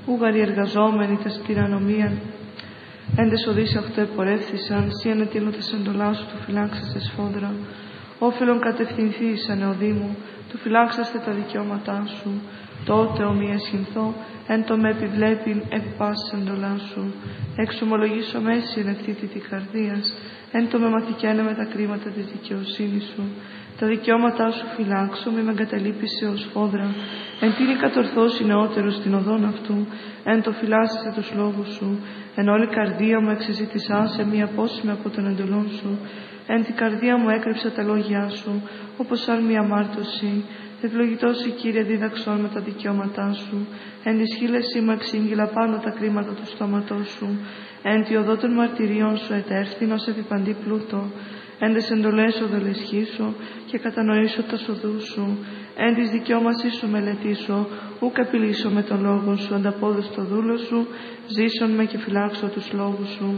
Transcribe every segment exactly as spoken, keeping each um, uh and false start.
ούγαροι εργαζόμενοι τα τυραννομίαν. Έντες οδείς αυτό επορεύθησαν, σύ ανετήλωτες εντολά σου του φυλάξαστε σφόδρα. Όφελον κατευθυνθήσαν εωδή μου, του φυλάξαστε τα δικαιώματά σου. Τότε ομοί εσχυνθώ, εν το με επιβλέπειν εκ πάσης εντολά σου. Εξομολογήσω μέση εν ευθύθη τη καρδίας, εν το με μαθηκένε με τα κρίματα της δικαιοσύνης σου. Τα δικαιώματά σου φυλάξω, μη με εγκαταλείπεις ως φόδρα. Εν τίνη κατορθώσει νεότερος στην οδόν αυτού, εν το φυλάσσεσαι τους λόγους σου. Εν όλη καρδία μου εξεζήτησά σε μη απόσημη από τον εντολών σου. Εν την καρδία μου έκρυψα τα λόγια σου, όπως σαν μία μάρτωση. Ευλογητός η Κύριε δίδαξόν με τα δικαιώματά σου. Εν της χείλεσή μου εξήγηλα πάνω τα κρίματα του στόματός σου. Εν τη οδό των μαρτυρίων σου ετέρθην ως επί παντή πλούτο. Εν τες εντολές οδολεσχήσω και κατανοήσω τα σοδού σου. Εν της δικαιώμασής σου μελετήσω, ούκ απειλήσω με τον λόγο σου. Ανταπόδος το δούλο σου, ζήσον με και φυλάξω τους λόγους σου.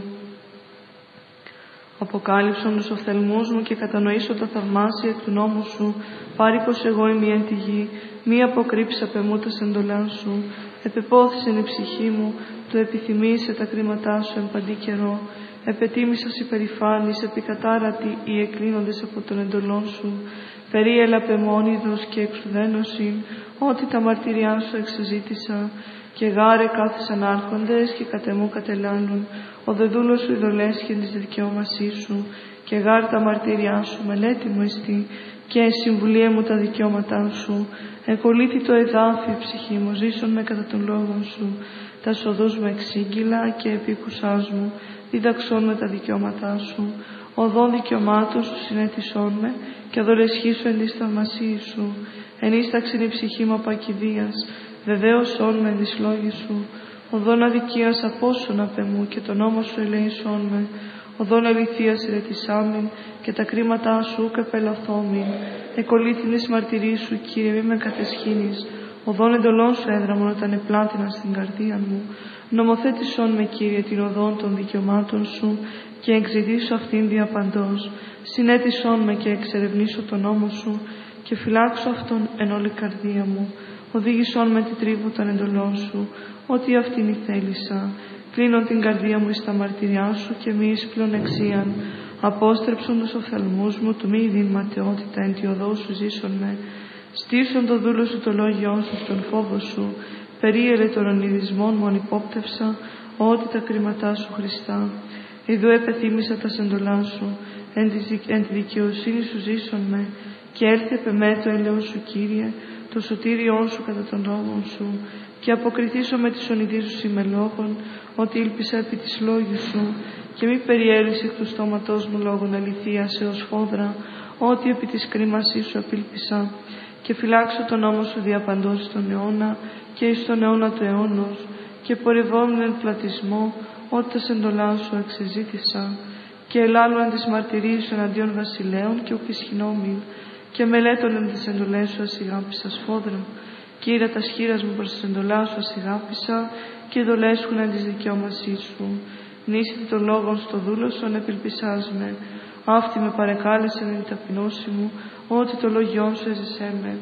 Αποκάλυψον τους οφθαλμούς μου και κατανοήσω τα θαυμάσια εκ του νόμου σου. Πάρει πως εγώ είμαι εν τη γη, μη αποκρύψει απ' εμού τας εντολάς σου. Επεπόθησεν η ψυχή μου, το επιθυμήσε τα κρίματά σου εν παντή καιρό. Επετίμησας υπερηφάνης, επικατάρατοι οι εκκλίνοντες από τον εντολόν σου. Περίελα πεμόνιδος και εξουδένωσιν, ότι τα μαρτυριά σου εξεζήτησα. Και γάρε κάθισαν άρχοντες και κατεμού κατελάλουν. Ο δε δούλος σου ειδολέσχεν της δικαιώμασής σου. Και γάρ τα μαρτυριά σου μελέτη μου εστί. Και συμβουλία μου τα δικαιώματά σου. Εκολύθη το εδάφι ψυχή μου, ζήσον με κατά των λόγων σου. Τα σοδούς μου εξήγηλα και επίκουσάς μου. Δίδαξόν με τα δικαιώματά σου. Οδόν δικαιωμάτων σου συνέτησόν με και αδολεσχήσου εν της θαυμασίας σου. Ενίσταξεν η ψυχή μου από ακηδίας. Βεβαίωσόν με εν της λόγης σου. Οδόν αδικίας απόσων απ' εμού και τον νόμο σου ελέησόν με. Οδόν αληθείας ηρετησάμιν και τα κρίματά σου ούκ επελαθόμην. Εκολύθην εις μαρτυρίες σου, Κύριε, μη με κατεσχύνεις. Οδόν εντολών σου έδραμον όταν επλάτηνα στην καρδία μου. Νομοθέτησόν με, Κύριε, την οδόν των δικαιωμάτων σου και εξειδήσω αυτήν διαπαντός. Συνέτησόν με και εξερευνήσω τον νόμο σου και φυλάξω αυτόν εν όλη καρδία μου. Οδήγησόν με τη τρίβου των εντολών σου, ότι αυτήν η θέλησα. Κλείνον την καρδία μου εις τα μαρτυριά σου και μη εις πλονεξίαν. Απόστρεψον τους οφθαλμούς μου, του μη ειδήν ματαιότητα, εν τη οδό σου ζήσον με. Στήσον το δούλο σου το λόγιό σου στον φόβο σου. Περίελε των ονειδισμών μου ανυπόπτευσα, ότι τα κρίματά σου Χριστά. Ιδού επεθύμησα τα σεντολά σου, εν τη, εν τη δικαιοσύνη σου ζήσον με. Και έλθει επ' εμέ το ελαιός σου, Κύριε, το σωτήριόν σου κατά των λόγων σου. Και αποκριθήσω με τις ονειδήσεις σου με λόγων, ότι ήλπισα επί της λόγης σου. Και μη περιέλυσε εκ του στόματός μου λόγων αληθείας έως φόδρα, ότι επί της κρίμασής σου απήλπισα. Και φυλάξω τον νόμο σου διαπαντός στον αιώνα και εις τον αιώνα του αιώνος. Και πορευόμουν εν πλατισμό, ότι τα σεντολά σου εξεζήτησα. Και ελάλου εν της μαρτυρίας σου εναντίον βασιλέων και ουκ ισχυνόμην. Και μελέτων εν τις εντολές σου ασηγάπησα σφόδρα. Κύριε, τα σχήρας μου προς τις εντολάς σου ασηγάπησα και ειδολέσχουν εν της δικαιώμασής σου. Νήσιτε το λόγον στο δούλο σου, ανεπιλπισάς με. Αυτή με παρεκάλεσε εν η ταπεινώση μου, ότι το λόγιόν σου έζησέ με.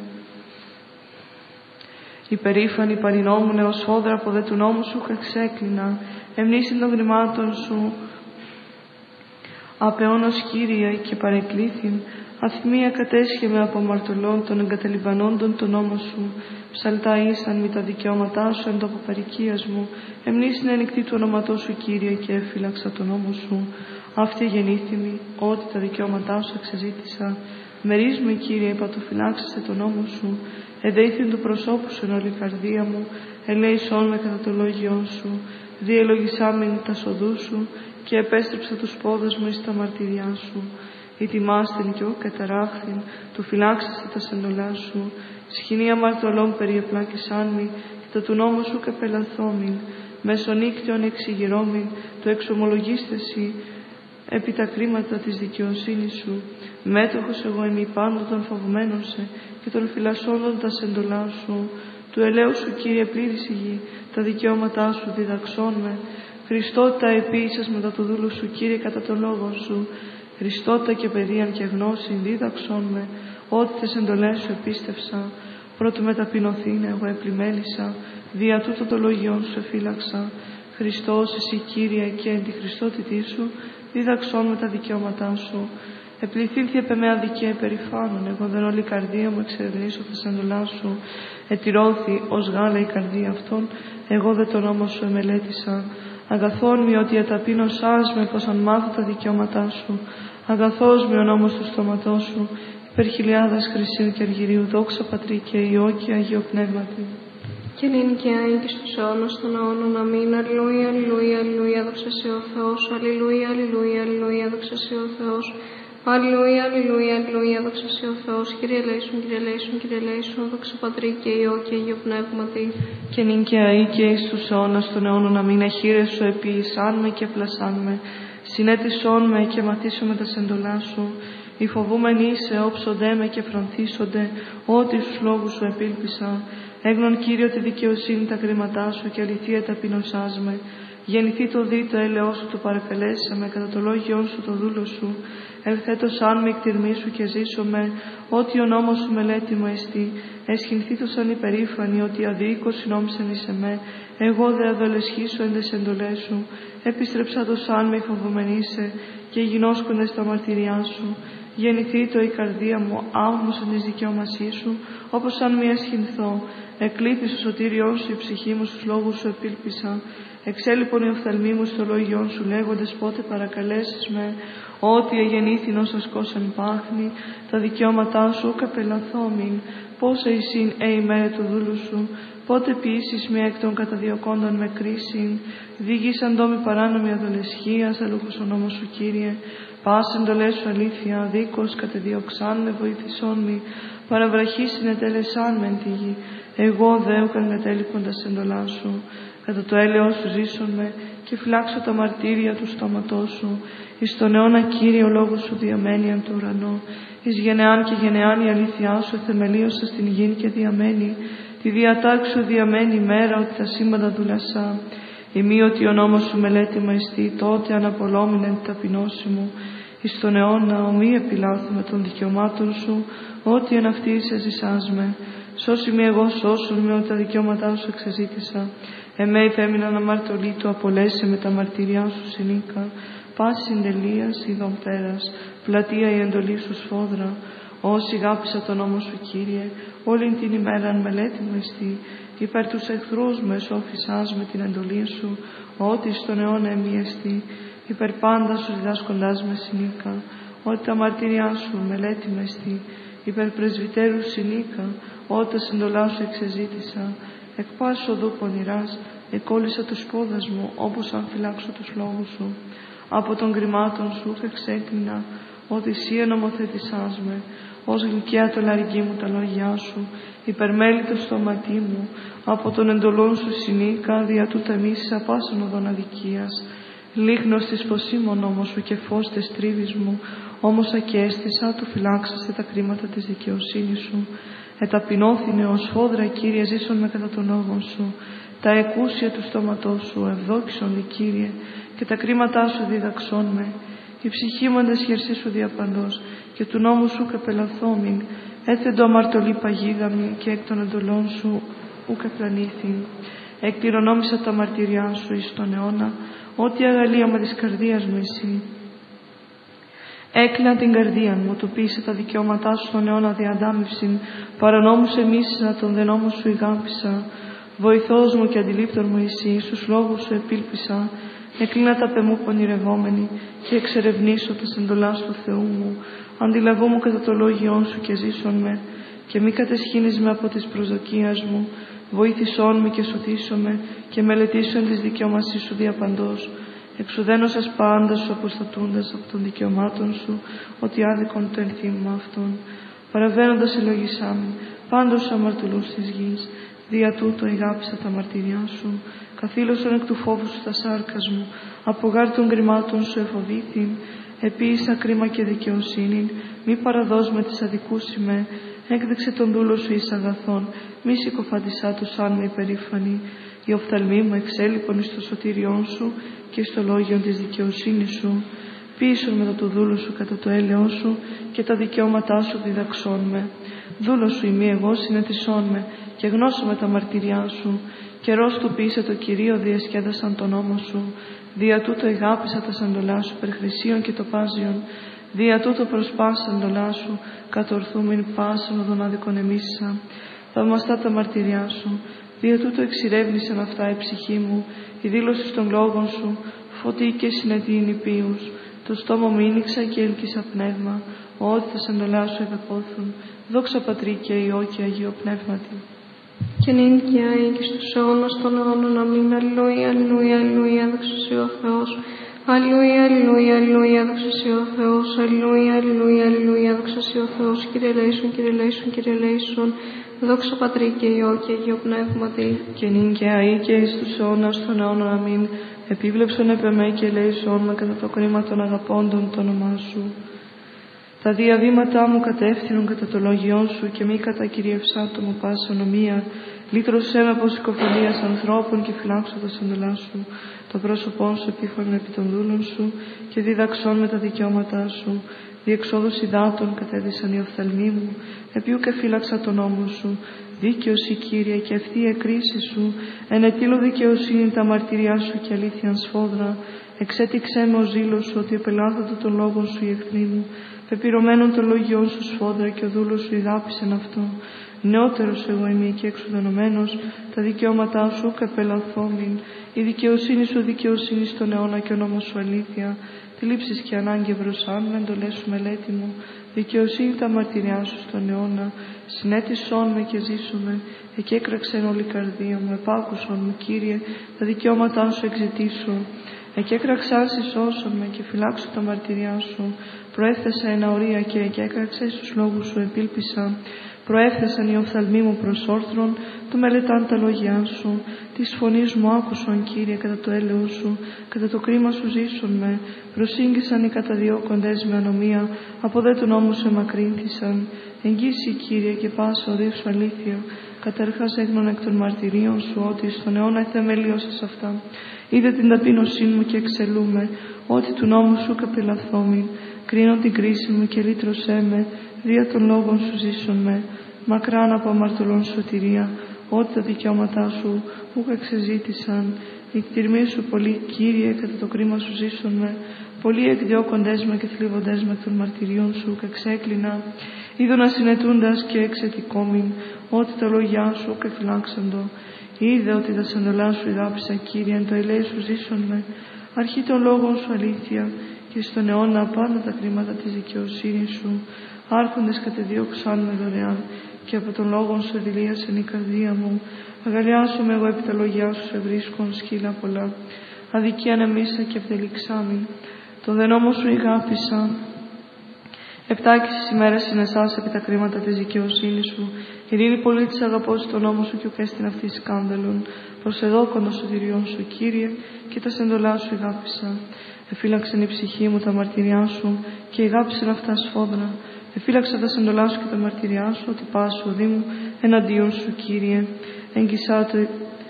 Υπερήφανη παρινόμουν έως φόδρα από δε του νόμου σου εξέκλεινα. Εμνήσιν των γρημάτων σου απεώνος, Κύριε, και παρεκλήθην. Αθμία κατέσχε με από μαρτωλών των εγκαταλειπανόντων τον νόμο σου. Ψαλτά ήσαν με τα δικαιώματά σου εν τόπο παροικίας μου. Εμνήσιν ενικτή του ονοματός σου, Κύριε, και έφυλαξα τον νόμο σου. Αυτή γεννήθημη, ότι τα δικαιώματά σου εξεζήτησα. Μερίζουμε, Κύριε, είπα το φυλάξεσαι τον νόμο σου. Εδέηθην του προσώπου σου εν όλη η καρδία μου. Ελέησόν με κατά το λόγιόν σου. Διελογισάμιν τα σοδού σου και επέστρεψα τους πόδες μου εις τα μαρτυριά σου. Ητιμάστην κι ου καταράχθην, του φυλάξεσαι τα σεντολά σου. Σχοινή αμαρτωλών περιεπλάκησάν μη, και τα του νόμου σου καπελαθόμην. Μεσονύκτιον εξηγηρώμην, το εξομολογίστεσι επί τα κρίματα της δικαιοσύνης σου. Μέτοχος εγώ είμαι πάνω των φοβμένων σε, και των φυλασσόντων τα σεντολά σου. Του ελαίου σου, Κύριε, πλήρης η γη, τα δικαιώματά σου διδαξών με. Χριστότητα επίσης μετά το δούλο σου, Κύριε, κατά το λόγο σου. Χριστότητα και παιδείαν και γνώση δίδαξόν με, ότι τες εντολές σου επίστευσα. Πρώτου με ταπεινωθήν εγώ επλημέλησα, δια τούτο το λόγιόν σου εφύλαξα. Χριστός, εσύ Κύριε, και εν τη Χριστότητή σου, δίδαξόν με τα δικαιώματά σου. Επληθύνθη επ' εμέ αδικία περηφάνων, εγώ δεν όλη η καρδία μου εξερευνήσω τα σεντολά σου. Ετηρώθη ως γάλα η καρδία αυτών, εγώ δε τον νόμο σου εμελέτησα. Αγαθόν μη ότι αταπείνωσάς με, πως αν μάθω τα δικαιώματά σου. Αγαθός μη ο νόμος του στόματός σου, υπερ χιλιάδας χρυσίου και αργυρίου, δόξα Πατρί και Υιό και Αγίο Πνεύματι. Και νυν και άιν και στους αιώνας των αιώνων. Αμήν. Αλληλούια, αλληλούια, αλληλούια, δόξα σε ο Θεός. Αλληλούια, αλληλούια, αλληλούια, δόξα σε ο Θεός. Αλληλούια, αλληλούια, αλληλούια, δόξα σε ο Θεός. Κύριε ελέησον, Κύριε ελέησον, Κύριε ελέησον, δόξα Πατρί και Υιό και Αγίο Πνεύματι. Και νυν και αεί και εις τους αιώνας των αιώνων. Αμήν. Αχήρες σου επίησάν με και πλασάν με. Συνέτησόν με και μαθήσω με τα σεντολά σου. Οι φοβούμενοι σε όψοντέ με και φρονθήσονται, ότι στους λόγους σου επήλπισα. Έγνον Κύριο τη δικαιοσύνη τα κρίματά σου και αληθεία ταπεινωσάς με. Γεννηθεί το δι το έλεος σου το παρακαλέσαμε, κατά το λόγιόν σου το δούλο σου. Ελθέτος αν με εκτιρμή σου και ζήσομαι, ότι ο νόμος σου μελέτη μου εστί. Εσχυνθήτως αν υπερήφανοι, ότι αδίκως συνόμισαν εις εμέ. Εγώ δε αδολεσχήσω εν τες εντολές σου. Επιστρέψα το σαν με φοβομενήσε και γινώσκοντες τα μαρτυριά σου. Γεννηθεί το η καρδία μου, άμμωσαν της δικαιώμασή σου, όπως αν μη ασχυνθώ. Εκλείπει στο σωτήριόν σου η ψυχή μου, στους λόγους σου επήλπισα. Εξέλιπον οι οφθαλμοί μου στο λόγιόν σου, λέγοντες πότε παρακαλέσεις με. Ότι εγεννήθην ως ασκώσαν πάχνη, τα δικαιώματά σου ουκ απελαθόμην. Πόσα εισήν ε ημέρα του δούλου σου, πότε ποιήσεις μια εκ των καταδιωκόντων με κρίσιν. Δίγησαν τόμοι παράνομη αδολεσχίας, αλούχος ο νόμος σου Κύριε. Πας εντολές σου αλήθεια, δίκος κατεδίωξάν με, βοήθησόν μη. Παραβραχή συνετέλεσάν με εν τη γη. Εγώ δε ουκ εγκατέλειπον τα σεντολά σου. Κατά το έλεος σου ζήσον με και φυλάξω τα μαρτύρια του στόματός σου. Εις τον αιώνα Κύριε ο λόγος σου διαμένει εν το ουρανό. Εις γενεάν και γενεάν η αλήθειά σου θεμελίωσα στην γην και διαμένει. Τη διατάξη σου διαμένει ημέρα ότι τα σύμπαντα δουλασά. Ημί ότι ο νόμος σου μελέτη μου εστί, τότε αναπολόμην εν ταπεινώση μου. Εις τον αιώνα ομή επιλάθουμε των δικαιωμάτων σου, ότι εν αυτή σε ζησάς με. Σώσι με εγώ σώσον με ότι τα δικαιώματά σου εξεζήτησα. Εμέ υπέμειναν αμαρτωλή του, απολέσαι με τα μαρτυριά σου συνήκα. Πάση συντελείας ειδών πέρας, πλατεία η εντολή σου σφόδρα. Όσοι γάπησα τον νόμο σου Κύριε, όλην την ημέραν μελέτη μου εστί. Υπέρ τους εχθρούς μου εσώφισάς με την εντολή σου, ότι στον αιώνα εμεί εστί. Υπέρ πάντα σου διδάσκοντάς με συνήκα, ότι τα μαρτυριά σου μελέτη με εστί. Υπέρ πρεσβυτέρου συνήκα, ότι τα συντολά σου εξεζήτησα. Εκ πάσης οδού πονηράς, εκόλλησα τους πόδας μου, όπως αν φυλάξω τους λόγους σου. Από των κρυμάτων σου εξέκλεινα, ότι εσύ ενομοθέτησάς με. Ως γλυκιά το λαρυγγί μου τα λόγια σου, υπερμέλητο στο ματί μου. Από των εντολών σου συνήκα, δια τούτα μίσησα πάσαν οδόν αδικίας. Λίγνος της ποσίμων όμως σου και φως τες τρίβης μου, όμως ακέστησα του φυλάξαστε τα κρίματα της δικαιοσύνης σου. Εταπεινώθηνε ως φόδρα Κύριε, ζήσον με κατά τον λόγο σου. Τα εκούσια του στόματός σου ευδόξον δι Κύριε, και τα κρίματά σου δίδαξόν με. Η ψυχή μου εντεσχερσή σου διαπαντός, και του νόμου σου καπελαθόμην. Έθεντο αμαρτωλή παγίδαμη, και εκ των εντολών σου ουκ επλανήθην. Εκκληρονόμησα τα μαρτυριά σου εις τον αιώνα, ότι αγαλίαμα της καρδίας μου εσύ. Έκλεινα την καρδία μου, του πείσε τα δικαιώματά σου στον αιώνα διαντάμευσιν. Παρανόμους εμίσησα, τον δε νόμο σου ηγάπησα. Βοηθός μου και αντιλήπτορ μου εσύ, στους λόγους σου επήλπισα. Εκλείνα τα πεμού πονηρευόμενοι και εξερευνήσω τα εντολάς του Θεού μου. Αντιλαβώ μου κατά το λόγιόν σου και ζήσον με, και μη κατεσχύνεις με από τις προσδοκίας μου. Βοήθησόν με και σωθήσον με, και μελετήσον της δικαιωμασής σου διαπαντός. Εξουδένωσας πάντα σου αποστατούντας από των δικαιωμάτων σου, ότι άδικον το ενθύμημα αυτών. Παραβαίνοντας ελογισάμι, πάντως αμαρτωλούς της γης. Δια τούτο ηγάπησα τα μαρτυριά σου, καθήλωσον εκ του φόβου σου τα σάρκας μου, από γάρ των κρυμάτων σου εφοβήθην. Επίησα κρίμα και δικαιοσύνην, μη παραδός με τις αδικούς ημέ. Έκδεξε τον δούλο σου εις αγαθών, μη συκοφαντισά τους αν με υπερήφανοι. Οι οφθαλμοί μου εξέλιπον εις το σωτήριόν σου και στο λόγιον της δικαιοσύνης σου. Πείσον μετά το δούλο σου κατά το έλεος σου, και τα δικαιώματά σου διδαξών με. Δούλος σου ημί εγώ συνετισών με, και γνώσω με τα μαρτυριά σου. Καιρός του ποιήσε το Κυρίο, διασκέδασαν τον νόμο σου. Δια τούτο εγάπησα τα σαντολά σου, περχρυσίων και τοπάζιον. Δια τούτο προσπάσαν εντολά σου, κατορθούμην πάσαν οδον αδικονεμίσα. Θαυμαστά τα μαρτυριά σου, δια τούτο εξηρεύνησαν αυτά η ψυχή μου. Η δήλωση των λόγων σου, φωτί και συνετήν υπείους. Το στόμα μου ήνιξα και έλκυσα πνεύμα, ότι τα σαντολά σου επεπόθουν. Δόξα Πατρί και Υιό και Αγίο Πνεύματι. Και νυν και άη και στους αιώνας των αιώνων. Αμήν. Αλληλούια, αλληλούια, αλληλούια, δόξα σοι ο Θεός. Αλληλούια, αλληλούια, αλληλούια, δόξα σοι ο Θεός. Αλληλούια, αλληλούια, αλληλούια, δόξα σοι ο Θεός. Κύριε ελέησον, Κύριε ελέησον, Κύριε ελέησον. Δόξα Πατρί και Υιό και Αγίο Πνεύματι. Και νυν και αεί και εις τους αιώνας των αιώνων. Αμήν. Επίβλεψον επ' εμέ και ελέησον με κατά το κρίμα των αγαπώντων το όνομά σου. Τα διαβήματά μου κατεύθυνον κατά το λόγιόν σου και μη κατακυριευσά το μου πάσα ονομία. Λύτρωσέ με από συκοφωνίας ανθρώπων και φυλάξω τα σαντολά σου. Το πρόσωπόν σου επίφωνο επί των δούλων σου και δίδαξόν με τα δικαιώματά σου. Διεξόδους υδάτων κατέδυσαν οι οφθαλμοί μου, επιού και φύλαξα τον νόμο σου. Δίκαιος η Κύριε και ευθεία κρίση σου, ενετήλω δικαιοσύνη τα μαρτυριά σου και αλήθειαν σφόδρα. Εξέτηξέ με ο ζήλος σου ότι επελάθατο των λόγων σου οι εχθροί μου. Πεπυρωμένων των λόγιών σου σφόδρα και ο δούλος σου ηγάπησεν αυτό. Νεότερος εγώ είμαι και εξουδενωμένος, τα δικαιώματά σου καπελαθόμην. Η δικαιοσύνη σου δικαιοσύνη στον αιώνα και ο νόμος σου αλήθεια. Τη λήψεις και ανάγκη ευρωσάν με εντολές σου μελέτη μου. Δικαιοσύνη τα μαρτυριά σου στον αιώνα. Συνέτησόν με και ζήσομαι. Εκέκραξεν όλη η καρδία μου. Επάκουσον μου, Κύριε, τα δικαιώματά σου εξητήσω. Εκέκραξαν συσώσον με και φυλάξω τα μαρτυριά σου. Προέφθασα ένα ορία και εκέκραξα στους λόγους σου επίλπισα. Προέφθασαν οι οφθαλμοί μου προς όρθρον, του μελετάν τα λόγια σου. Της φωνής μου άκουσον, Κύριε, κατά το έλεος σου, κατά το κρίμα σου ζήσον με. Προσήγγισαν οι καταδιώκοντες με ανομία, από δε του νόμου σε μακρύνθησαν. Εγγύσει, Κύριε, και πάσα οδή σου αλήθεια. Καταρχάς έγνων εκ των μαρτυρίων σου, ότι στον αιώνα θεμελιώσες αυτά. Είδε την ταπείνωσή μου και εξελούμε, ότι του νόμου σου καπηλαθόμην. Κρίνω την κρίση μου και λύτρωσέ με, δια των λόγων σου ζήσον με. Μακράν από αμαρτωλών σωτηρία, ότι τα δικαιώματά σου ούκ εξεζήτησαν. Οι κτηρμοί σου πολύ, Κύριε, κατά το κρίμα σου ζήσον με. Πολλοί εκδιώκοντές με και θλίβοντές με των μαρτυρίων σου ούκ εξέκλεινα. Είδω να συνετούντας και εξετικόμην, ότι τα λόγια σου ούκ εφυλάξαντο. Είδε ότι τα σαντολά σου ηγάπησα, Κύριε, εν το ελέη σου ζήσον με. Αρχή των λόγων σου αλήθεια, και στον αιώνα πάντα τα κρίματα της δικαιοσύνης σου. Άρχοντες κατεδίωξαν με δωρεάν, και από τον λόγων σου εδηλίασεν η καρδία μου. Αγαλιάσομαι εγώ επί τα λόγια σου σε βρίσκον σκύλα πολλά. Αδικία ανεμίσα και ευτελιξάμην. Το δε νόμο σου ηγάπησα. Επτάκησης ημέρες συνεσάς επί τα κρίματα της δικαιοσύνης σου. Ειρήνη πολύ της αγαπώς τον νόμο σου και ουκ έστιν αυτή σκάνδαλον. Προσεδόκον το σωτηριόν σου, Κύριε, και τα σεντολά σου ηγάπησα. Εφύλαξεν η ψυχή μου τα μαρτυριά σου και ηγάπησεν αυτά σφόδρα. Εφύλαξα τα σεντολά σου και τα μαρτυριά σου, ότι πάσου οδή μου εναντίον σου, Κύριε. Εγγισάτω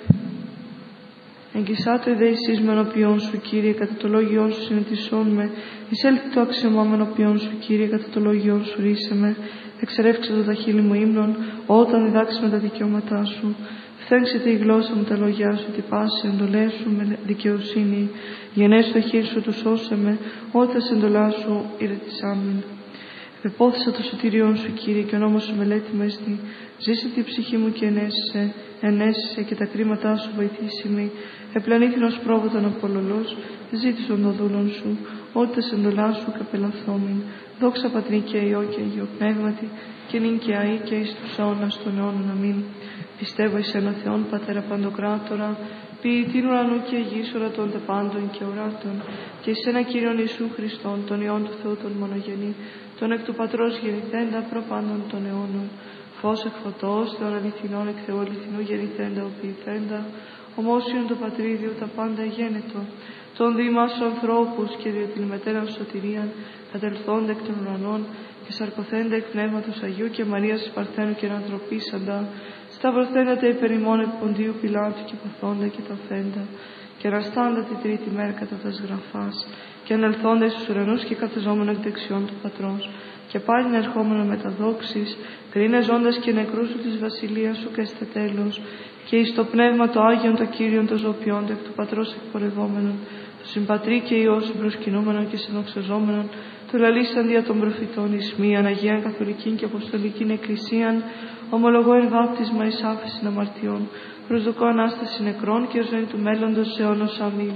Εγγισάτω η δέησής με ενώπιον σου, Κύριε, κατά το λόγιόν σου συνετισών με. Εισέλθει το αξιωμά με ενώπιον σου, Κύριε, κατά το λόγιόν σου ρίσε με. Εξερεύξε το τα χείλη μου ύμνων, όταν διδάξει με τα δικαιώματά σου. Φθέξεται η γλώσσα μου τα λόγια σου, ότι πάση εντολές σου με δικαιοσύνη. Γενέσου το χείλη σου, του σώσε με, όταν σε εντολά σου ηρετισάμεν. Επόθησα το σωτήριόν σου, Κύριε, και ο νόμος σου μελέτη με έστη. Ζήσε τη ψυχή μου και ενέσησε, ενέσησε και τα κρίματά σου βοηθήσει με. Επλανήθηνος πρόβοταν απολολός, ζήτησον το δούλον σου, ότι σε εντολά σου καπελαθόμην. Δόξα Πατρί και Υιό και Αγίο Πνεύματι, και νυν και αεί και εις τους αιώνας των αιώνων. Αμήν. Πιστεύω εις ένα Θεόν Πατέρα Παντοκράτορα, ποιητήν ουρανού και γης ορατών τε πάντων και οράτων, και εις ένα Κύριον Ιησού Χριστόν, τον Υιόν του Θεού τον μονογενή, τον εκ του Πατρός γεννηθέντα προπάντων των αιώνων, φως εκ φωτός, Θεόν αληθινών εκ Θεού αληθινού γεννηθέντα οποιηθέντα, ομόσιον το Πατρίδιου τα πάντα γένετο, τον δήμας ανθρώπους και δια την μετέραν σωτηρίαν, κατελθόντα εκ των ουρανών και σαρκωθέντα εκ Πνεύματος Αγίου και Μαρίας Παρθένου και ανθρωπίσαντα, σταυρωθέντα υπερ ημών επί Ποντίου Πιλάτου και παθώντα και ταφέντα, και αναστάντα την τρίτη μέρα κατά τας γραφάς, και ανελθόντα εις τους ουρανούς και καθεζόμενο εκ δεξιών του Πατρός, και πάλι ερχόμενο με τα δόξης, κρίνε ζώντας και νεκρούς σου της βασιλείας σου και στο τέλος, και εις το πνεύμα το Άγιον το Κύριον το ζωοποιώντα εκ του Πατρός εκπορευόμενον, το συμπατρί και Υιό συμπροσκυνούμενον και συνοξεζόμενον, του λαλήσαν δια των προφητών εις μίαν Αγίαν Καθολικήν και Αποστολικήν Εκκλησίαν, ομολογώ εν βάπτισμα εις άφεσιν αμαρτιών, προσδοκώ Ανάσταση νεκρών και ζωή του μέλλοντος αιώνος. Αμήν.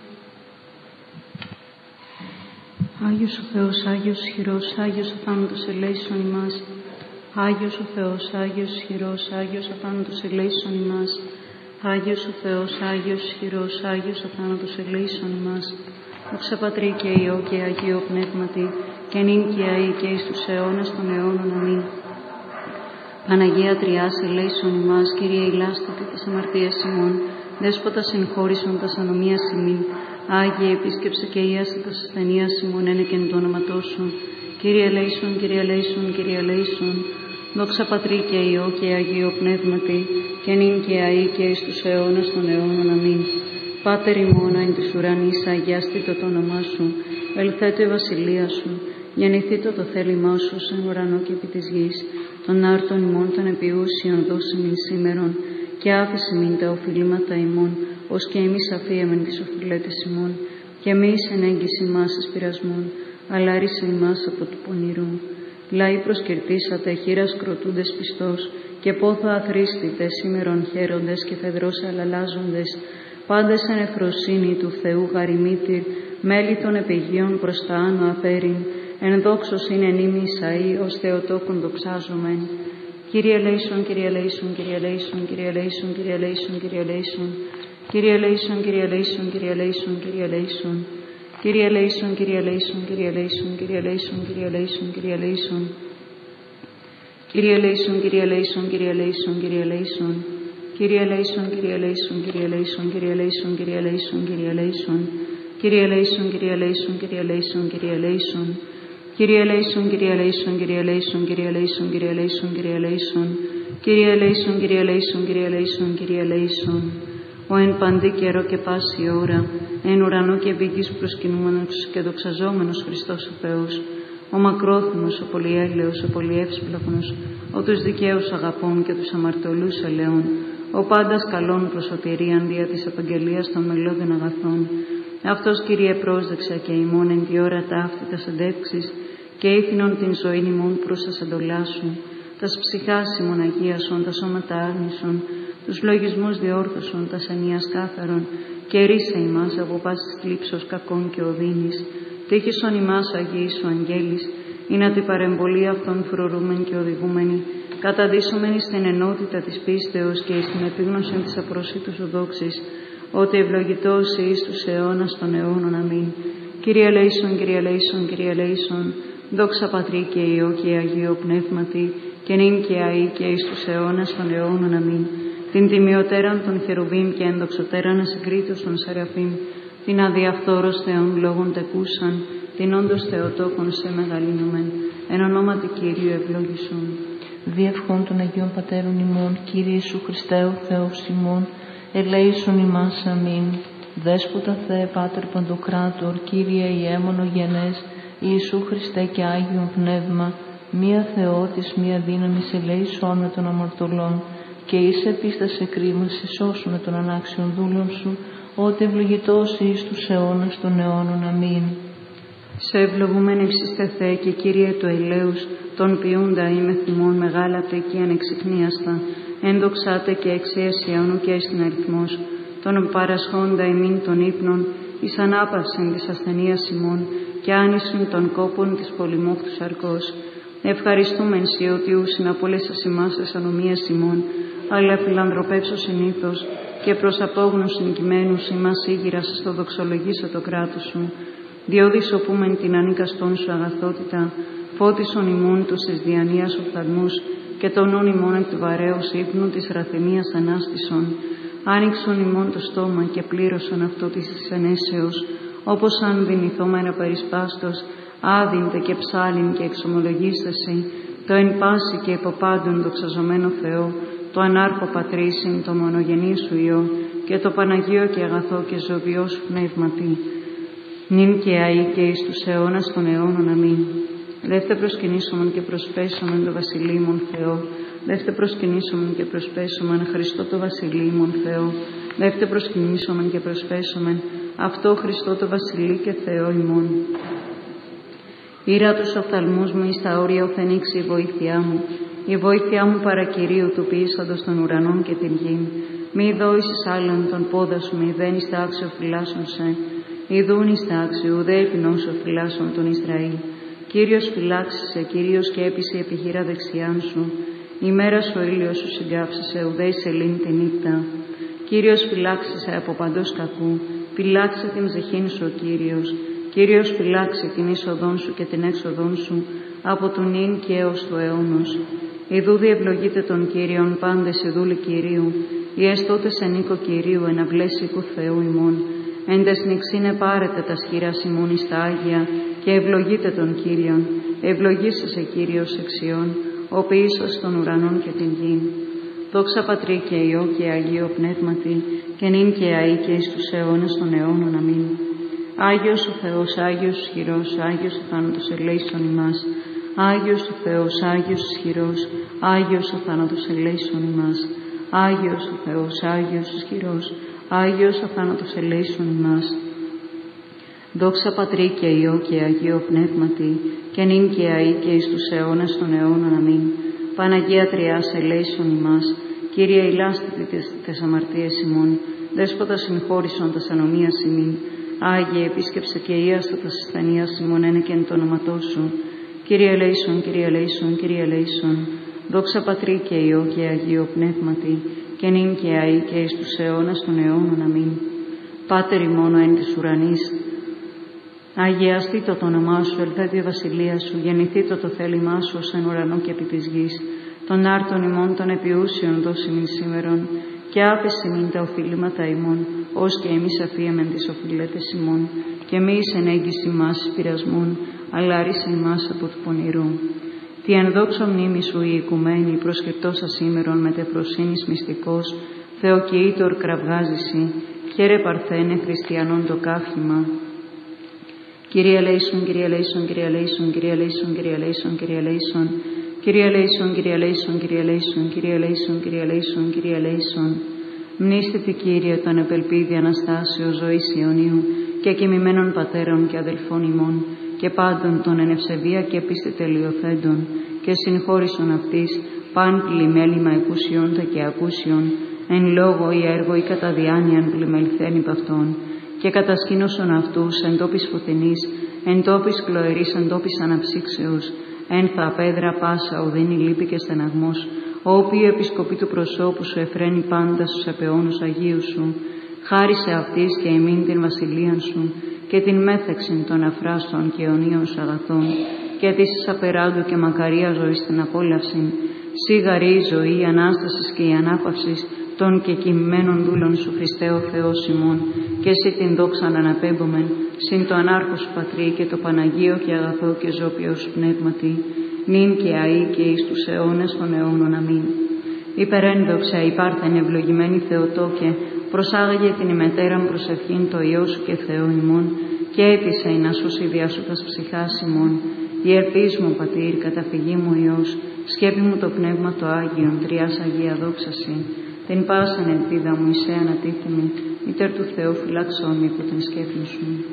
Άγιος ο Θεός, Άγιος ισχυρός, Άγιος αθάνατος ελέησον ημάς. Άγιος ο Θεός, Άγιος ισχυρός, Άγιος αθάνατος ελέησον ημάς. Άγιος ο Θεός, Άγιος ισχυρός, Άγιος αθάνατος ελέησον ημάς. Δόξα Πατρί και Υιό και Αγίο Πνεύματι, και νυν και αεί και εις τους αιώνας των αιώνων. Αμήν. Παναγία Τριάς, ελέησον ημάς, Κύριε ηλάστητη της αμαρτίας ημών, Δέσποτα συγχώρησον τας ανομίας ημίν, Άγιε επίσκεψε και ίασε τας ασθενείας ημών ένεκεν το όνοματό σου. Κύριε ελέησον, Κύριε ελέησον, Κύριε ελέησον. Δόξα Πατρί και Υιό και Αγίο Πνεύματι, και νυν και αεί και εις τους αιώνας των αιώνων. Αμήν. Πάτερ ημών εν της ουρανής, αγιάστητο το όνομά σου, ελθέτω η βασιλεία σου, γεννηθήτω το θέλημά σου σαν ουρανό και επί της γης, των άρτων ημών των επιούσιων δώσει μην σήμερον, και άφησε μην τα οφειλήματα ημών, ως και εμείς αφίεμεν τις οφειλέτες ημών, και μη εις ενέγγιση μας εις πειρασμών, αλλά ρίσε ημάς από του πονηρού. Λαοί προσκερτήσατε, χείρας κροτούντες πιστός, και πόθα αχρήστητες σήμερον χαίροντες και φεδρός αλλαλάζοντες, πάντες εν ευφροσύνη του Θεού γαριμήτηρ, μέλη των επαιγείων προς τα άνω απέριν, εν δόξος είναι νήμη Ισαΐ, ως Θεοτόκον δοξάζομεν. Κύριε ελέησον, Κύριε ελέησον, Κύριε ελέησον, Κύριε ελέησον, Κύριε ελέησον, Κύριε ελέησον. Κύριε ελέησον, Κύριε ελέησον, Κύριε ελέησον, Κύριε ελέησον. Κύριε ελέησον, Κύριε ελέησον, Κύριε ελέησον, Κύριε ελέησον, Κύριε ελέησον, Κύριε ελέησον. Κύριε ελέησον, Κύριε ελέησον, Κύριε ελέησον, Κύριε ελέησον. Κύριε ελέησον, Κύριε ελέησον, Κύριε ελέησον, Κύριε ελέησον, Κύριε ελέησον, Κύριε ελέησον. Κύριε ελέησον, Κύριε ελέησον, Κύριε ελέησον, Κύριε ελέησον. Κύριε ελέησον, Κύριε ελέησον, Κύριε ελέησον, Κύριε ελέησον, Κύριε ελέησον, Κύριε ελέησον. Κύριε ελέησον, Κύριε ελέησον, Κύριε ελέησον, Κύριε ελέησον. Ο εν παντή καιρό και πάση ώρα, εν ουρανό και επί γης προσκυνούμενος και δοξαζόμενος Χριστός ο Θεός, ο μακρόθυμος, ο πολυέλεος, ο πολυεύσπλαχνος, ο τους δικαίους αγαπών και τους αμαρτωλούς ελαιών, ο πάντας καλών προς σωτηρίαν δια της επαγγελίας των μελώδων αγαθών. Αυτός, Κύριε, πρόσδεξα και ημών εν τη ώρα ταύτη τας αντεύξης και ήθινον την ζωήν ημών προς τας εντολάς σου, τας ψυχάς ημών αγίασον, τα σώματα άρνησον, τους λογισμούς διόρθωσον, τας ανίας κάθαρον, και ρίσε ημάς από πάσης θλίψος κακών και οδύνης, τύχησον ημάς Αγίη σου αγγέλης, ή να την παρεμβολή αυτών φρουρούμεν και οδηγούμενοι, καταδύσσομενοι στην ενότητα της πίστεως και στην επίγνωση της απροσίτου σου δόξης, ότι ευλογητός εις τους αιώνας των αιώνων. Αμήν. Κύριε ελέησον, Κύριε ελέησον, Κύριε ελέησον. Δόξα Πατρί και Υιό και Αγίο Πνεύματι, και νυν και αεί και εις τους αιώνας των αιώνων. Αμήν. Την τιμιωτέραν των χερουβίμ και ενδοξωτέραν ασυγκρίτως των Σεραφείμ, την αδιαφθόρος Θεών λόγων τεκούσαν, την όντως Θεοτόκον σε μεγαλύνομεν, εν ονόματι Κυρίου ευλόγησον. Διευχών των Αγίων Πατέρων ημών, Κύριε Ιησού Χριστέ ο Θεός ημών, ελέησον ημάς. Αμήν. Δέσποτα Θεέ Πάτερ Παντοκράτορ, Κύριε ιέμονο γενές, Ιησού Χριστέ και Άγιον Πνεύμα, μία Θεότης, μία δύναμης ελέησον με των αμαρτωλών, και εις επίστασε κρίμαση σώσου με των ανάξιων δούλων σου, ότι ευλογητός εις τους αιώνας των αιώνων. Αμήν. Σε ευλογούμεν υψίστε Θεέ και Κύριε του ελέους, τον ποιούντα είμαι θυμών μεγάλατε και ανεξιχνίαστα, ένδοξάτε και εξαίσια όνου και στην αριθμός, τον παρασχόντα ημίν των ύπνων, εις ανάπαυσιν της ασθενείας ημών, και άνισουν των κόπων της πολυμόχτου σαρκός. Ευχαριστούμεν σοι ότι ου συναπόλεσας ημάς της ανομίας ημών, αλλά φιλανθρωπεύσω συνήθως, και προς απόγνωσιν κειμένους ημάς ήγηρας στο δοξολογήσω το κράτος σου. Διόδης οπούμεν την ανίκαστόν σου αγαθότητα, φώτισον ημών τους εις διανοίας οφθαλμούς, και τον όν ημών εκ του βαρέως ύπνου της ραθεμίας ανάστησον. Άνοιξον ημών το στόμα και πλήρωσον αυτό της ενέσεως, όπως αν δυνηθόμενα περισπάστος, άδυντε και ψάλιν και εξομολογήσεσαι, το εν πάση και υποπάντων δοξαζομένο Θεό, το ανάρχο Πατρίσιν, το μονογενή σου Υιό, και το Παναγίο και αγαθό και ζωβιό σου πνεύματι, νυν και αεί και εις τους αιώνας των αιώνων. Αμήν. Δεύτε προσκυνήσομεν και προσπέσομεν το βασιλείμον Θεό. Δεύτε προσκυνήσομεν και προσπέσομεν Χριστό το βασιλείμον Θεό. Δεύτε προσκυνήσομεν και προσπέσομεν αυτό Χριστό το βασιλεί και Θεό ημών. Ήρα τους οφθαλμούς μου εις τα όρια οθενήξει η βοήθειά μου. Η βοήθειά μου παρακυρίου του ποιήσαντος των ουρανών και την γην. Μη δόησης άλλον τον πόδα σου, μη δέν εις τα άξιο φυλάσσον σε. Ιδούν εις τα άξιο, ουδέ επινώσω φυλάσσον τον Ισραήλ. Κύριος φυλάξησε, Κύριος και έπεισε επιχείρα δεξιάν σου. Η μέρα σου ο ήλιος σου συγκάψησε, ουδέ η σελήνη τη νύχτα. Κύριος φυλάξησε από παντός κακού, φυλάξε την ψυχήν σου ο Κύριος. Κύριος φυλάξε την είσοδόν σου και την έξοδόν σου, από του νυν και έως του αιώνος. Ιδού διευλογείτε τον Κύριον πάντες οι δούλοι Κυρίου, οι εστώτες εν οίκο Κυρίου, εν αυλές οίκου Θεού ημών. Εν τες νυξίνε πάρετε τα σχήρας ημών εις τα Άγια, και ευλογείτε τον Κύριον. Ευλογήσεσαι Κύριος εξιών, ο ποιήσας των ουρανών και την γην. Δόξα Πατρί και Υιό και Αγίο Πνεύματι, και νυν και αεί και εις τους αιώνας των αιώνων. Αμήν. Άγιος ο Θεός, Άγιος ισχυρός, Άγιος ο θάνατος ελέησον ημάς. Άγιος ο Θεός, Άγιος ισχυρός, Άγιος ο θάνατος ελέησον ημάς. Άγιος ο Θεός, Άγιος ισχυρός, Άγιος ο θάνατος ελέησον ημάς. Δόξα Πατρί και Υιό και Αγίο Πνεύματι, και νυν και αεί και εις τους αιώνας των αιώνων. Αμήν. Παναγία Τριάς ελέησον ημάς. Κύριε ηλάστητη τες αμαρτίες ημών, Δέσποτα συγχώρησον τας ανομίας ημίν. Άγιε επίσκεψε και ίαστο τας ασθενείας ημών ένε και εν το όνοματό σου. Κύριε ελέησον, Κύριε ελέησον, Κύριε ελέησον. Δόξα Πατρί και Υιό και Αγίο Πνεύματι, και νυν και αεί και εις τους αιώνας των αιώνων. Αμήν. Πάτερ ημών εν της ουρανής, αγιαστήτω το όνομά σου, ελθέτω η βασιλεία σου, γεννηθήτω το θέλημά σου ως εν ουρανό και επί της γης. Των άρτων ημών των επιούσιων δώσει μην σήμερον, και άφεση μην τα οφείληματα ημών, ως και εμείς αφίεμεν τις οφειλέτες ημών, και μη εις ενέγγιση μας πειρασμών, αλλά ρίσε ημάς από του πονηρού. Τι εν δόξω μνήμη σου η οικουμένη, προσκεπτόσα σήμερον μετεφροσύνης μυστικός, Θεοκοιήτορ κραυγάζηση, χαίρε παρθένε χριστιανών το κάφημα. Κύριε ελέησον, Κύριε ελέησον, Κύριε ελέησον, Κύριε ελέησον, Κύριε ελέησον, Κύριε ελέησον. Κύριε ελέησον, Κύριε ελέησον, Κύριε ελέησον, Κύριε ελέησον, Κύριε ελέησον, Κύριε ελέησον. Μνήστητη Κύριε τον επελπίδη Αναστάσεως ζωής Ιωνίου και κοιμημένων πατέρων και αδελφών ημών και πάντων των εν ευσεβία και πίστη τελειοθέντων και συγχώρησον αυτής παν πλημέλημα εκούσιοντα και ακούσιον εν λόγω ή έργο ή κατά διάνοιαν πλημελθέν υπ' αυτών και κατασκήνωσον αυτούς εν τόπης φωτεινής, εν τόπης κλοερής, εν τόπης αναψύξεως, ένθα πέδρα πάσα οδύνη λύπη και στεναγμός, ο οποίο επισκοπή του προσώπου σου εφραίνει πάντα στους επαιώνους Αγίου σου, χάρισε αυτής και εμήν την βασιλείαν σου και την μέθεξιν των αφράστων και αιωνίων σου αγαθών και της απεράντου και μακαρία ζωής την απόλαυσιν, σίγαρη η ζωή, η Ανάστασης και η ανάπαυσης των και κοιμμένων δούλων σου Χριστέ ο Θεός ημών, και εσύ την δόξαν αναπέμπομεν, συν το ανάρχο σου Πατρί και το Παναγίο και αγαθό και ζώπιο σου πνεύματι, νυν και αεί και εις τους αιώνες των αιώνων. Αμήν. Υπερένδοξα υπάρθεν ευλογημένη Θεοτόκε, προσάγαγε την ημετέραν προσευχήν το Υιό σου και Θεό ημών, και έπεισε να σώσει διά σου τας ψυχάς ημών. Η ελπίς μου, Πατήρ, καταφυγή μου Υιός, σκέπη μου το Πνεύμα το Άγιον, τριάς Αγία δόξαση, την πάσαν ελπίδα μου εισέ ανατίθυμη, μήτερ του Θεού φυλάξον με υπό την σκέπη σου.